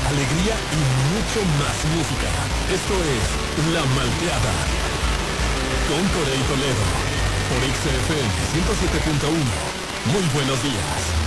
alegría y mucho más música. Esto es La Malteada con Corey Toledo por XFM 107.1. Muy buenos días.